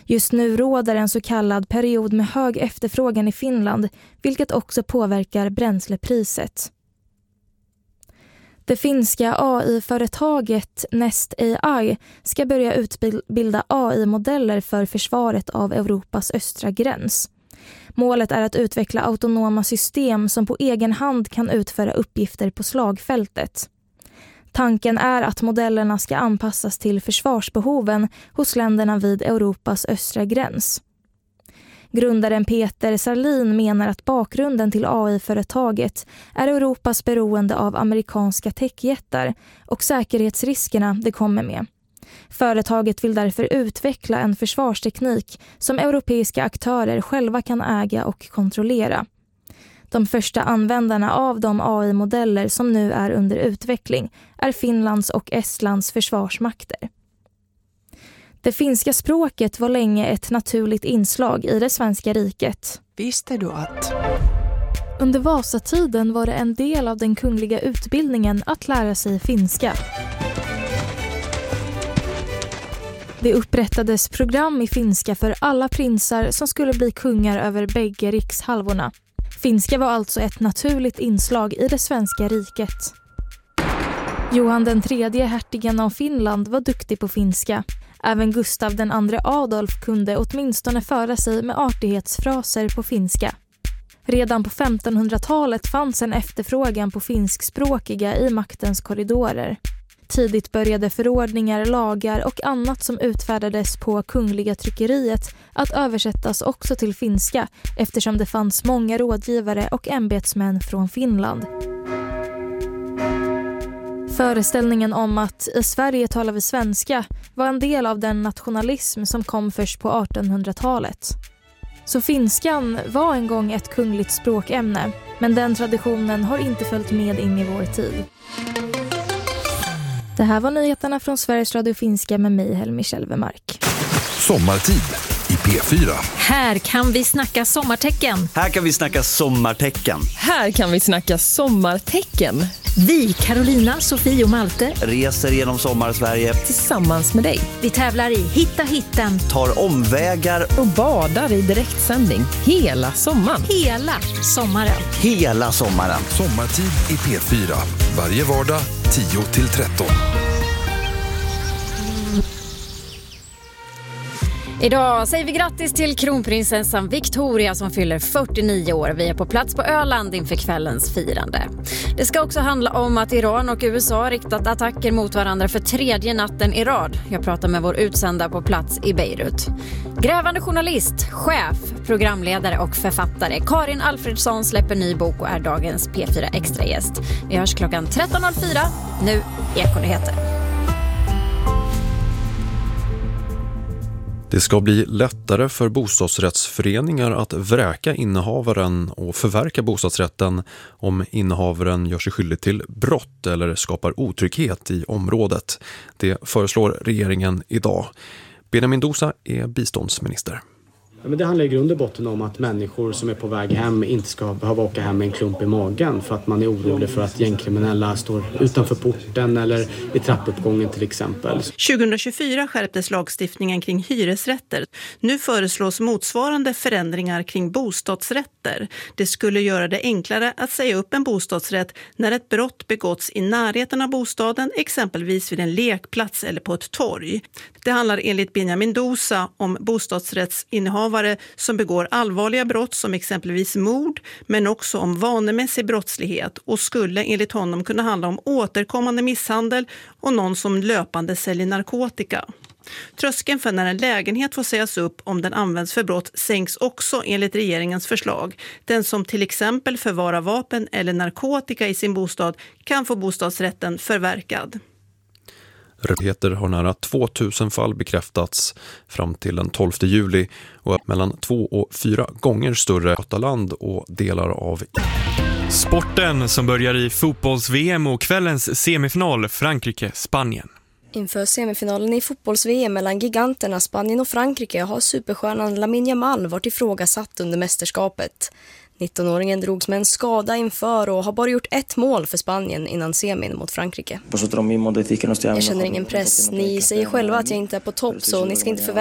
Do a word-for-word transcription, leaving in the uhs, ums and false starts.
Just nu råder en så kallad period med hög efterfrågan i Finland, vilket också påverkar bränslepriset. Det finska A I-företaget Nest A I ska börja utbilda A I-modeller för försvaret av Europas östra gräns. Målet är att utveckla autonoma system som på egen hand kan utföra uppgifter på slagfältet. Tanken är att modellerna ska anpassas till försvarsbehoven hos länderna vid Europas östra gräns. Grundaren Peter Sarlin menar att bakgrunden till A I-företaget är Europas beroende av amerikanska techjättar och säkerhetsriskerna det kommer med. Företaget vill därför utveckla en försvarsteknik som europeiska aktörer själva kan äga och kontrollera. De första användarna av de A I-modeller som nu är under utveckling är Finlands och Estlands försvarsmakter. Det finska språket var länge ett naturligt inslag i det svenska riket. Visste du att... Under Vasatiden var det en del av den kungliga utbildningen att lära sig finska. Det upprättades program i finska för alla prinsar som skulle bli kungar över bägge rikshalvorna. Finska var alltså ett naturligt inslag i det svenska riket. Johan den tredje, hertigen av Finland, var duktig på finska. Även Gustav den andre Adolf kunde åtminstone föra sig med artighetsfraser på finska. Redan på femtonhundratalet fanns en efterfrågan på finskspråkiga i maktens korridorer. Tidigt började förordningar, lagar och annat som utfärdades på kungliga tryckeriet att översättas också till finska eftersom det fanns många rådgivare och ämbetsmän från Finland. Föreställningen om att i Sverige talar vi svenska var en del av den nationalism som kom först på artonhundratalet. Så finskan var en gång ett kungligt språkämne, men den traditionen har inte följt med in i vår tid. Det här var nyheterna från Sveriges Radio Finska med mig, Helmi Kälvemark. Sommartid i P fyra. Här kan vi snacka sommartecken. Här kan vi snacka sommartecken. Här kan vi snacka sommartecken. Vi, Carolina, Sofie och Malte, reser genom sommar-Sverige tillsammans med dig. Vi tävlar i Hitta hitten. Tar omvägar och badar i direktsändning hela sommaren. Hela sommaren. Hela sommaren. Sommartid i P fyra. Varje vardag tio till tretton. Idag säger vi grattis till kronprinsessan Victoria som fyller fyrtionio år. Vi är på plats på Öland inför kvällens firande. Det ska också handla om att Iran och U S A har riktat attacker mot varandra för tredje natten i rad. Jag pratar med vår utsända på plats i Beirut. Grävande journalist, chef, programledare och författare Karin Alfredsson släpper ny bok och är dagens P fyra Extra-gäst. Vi hörs klockan tretton noll fyra. Nu Ekonyheter. Det ska bli lättare för bostadsrättsföreningar att vräka innehavaren och förverka bostadsrätten om innehavaren gör sig skyldig till brott eller skapar otrygghet i området. Det föreslår regeringen idag. Benjamin Dosa är biståndsminister. Ja, men det handlar i grund och botten om att människor som är på väg hem inte ska behöva åka hem med en klump i magen för att man är orolig för att gängkriminella står utanför porten eller i trappuppgången till exempel. tjugohundratjugofyra skärptes lagstiftningen kring hyresrätter. Nu föreslås motsvarande förändringar kring bostadsrätter. Det skulle göra det enklare att säga upp en bostadsrätt när ett brott begåtts i närheten av bostaden, exempelvis vid en lekplats eller på ett torg. Det handlar enligt Benjamin Dosa om bostadsrättsinnehavare som begår allvarliga brott som exempelvis mord, men också om vanemässig brottslighet och skulle enligt honom kunna handla om återkommande misshandel och någon som löpande säljer narkotika. Tröskeln för när en lägenhet får sägas upp om den används för brott sänks också enligt regeringens förslag. Den som till exempel förvarar vapen eller narkotika i sin bostad kan få bostadsrätten förverkad. Rättigheter har nära tvåtusen fall bekräftats fram till den tolfte juli och är mellan två och fyra gånger större Götaland och delar av. Sporten som börjar i fotbolls-V M och kvällens semifinal Frankrike-Spanien. Inför semifinalen i fotbolls-V M mellan giganterna Spanien och Frankrike har superstjärnan Lamine Yamal varit ifrågasatt under mästerskapet. nittonåringen drogs med en skada inför och har bara gjort ett mål för Spanien innan semin mot Frankrike. Jag känner ingen press. Ni säger själva att jag inte är på topp, så ni ska inte förvänta